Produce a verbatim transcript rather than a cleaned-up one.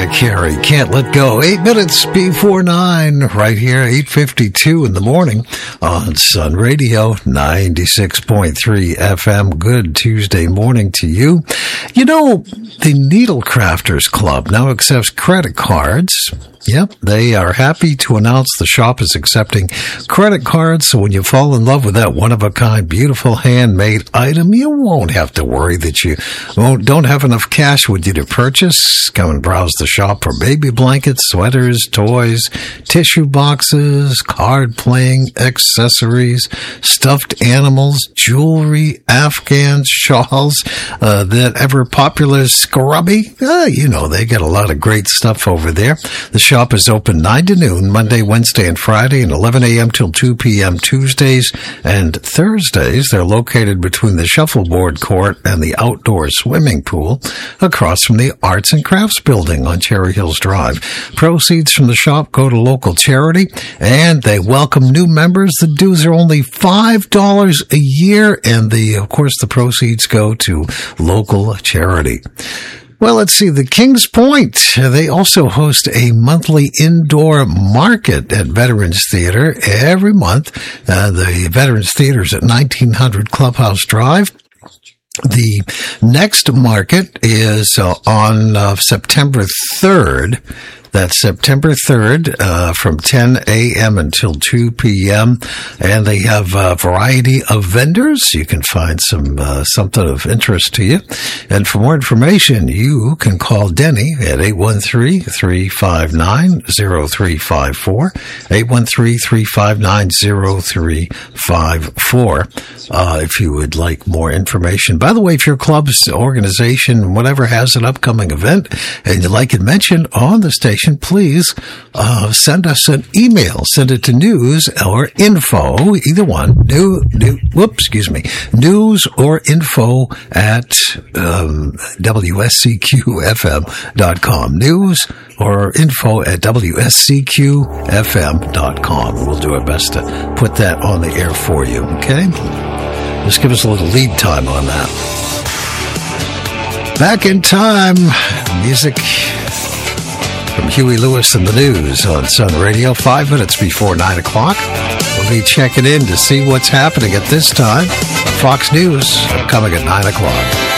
Carey, Can't Let Go. Eight minutes before nine, right here, eight fifty-two in the morning on Sun Radio, ninety-six point three F M. Good Tuesday morning to you. You know, the Needle Crafters Club now accepts credit cards. Yep, they are happy to announce the shop is accepting credit cards, so when you fall in love with that one-of-a-kind, beautiful handmade item, you won't have to worry that you won't, don't have enough cash with you to purchase. Come and browse the shop for baby blankets, sweaters, toys, tissue boxes, card-playing accessories, stuffed animals, jewelry, Afghan shawls, uh, that ever-popular scrubby. Uh, you know, they got a lot of great stuff over there. The shop is open nine to noon, Monday, Wednesday, and Friday, and eleven a.m. till two p.m. Tuesdays and Thursdays. They're located between the shuffleboard court and the outdoor swimming pool across from the Arts and Crafts Building on Cherry Hills Drive. Proceeds from the shop go to local charity, and they welcome new members. The dues are only five dollars a year, and the, of course, the proceeds go to local charity. Well, let's see, the Kings Point, they also host a monthly indoor market at Veterans Theater every month. Uh, the Veterans Theater is at nineteen hundred Clubhouse Drive. The next market is uh, on uh, September third. That's September third, uh, from ten a.m. until two p.m. And they have a variety of vendors. You can find some, uh, something of interest to you. And for more information, you can call Denny at eight one three, three five nine, zero three five four, eight one three, three five nine, zero three five four, uh, if you would like more information. By the way, if your club's organization, whatever, has an upcoming event and you'd like it mentioned on the station, please uh, send us an email. Send it to news or info, either one. New, new, whoops, excuse me. News or info at um, W S C Q F M dot com. News or info at W S C Q F M dot com. We'll do our best to put that on the air for you. Okay? Just give us a little lead time on that. Back in time, music from Huey Lewis and the News on Sun Radio, five minutes before nine o'clock. We'll be checking in to see what's happening at this time. Fox News coming at nine o'clock.